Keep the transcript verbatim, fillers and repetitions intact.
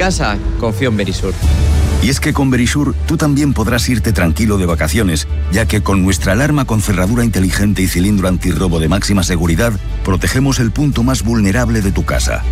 casa, confío en Verisur. Y es que con Verisur tú también podrás irte tranquilo de vacaciones, ya que con nuestra alarma con cerradura inteligente y cilindro antirrobo de máxima seguridad, protegemos el punto más vulnerable de tu casa,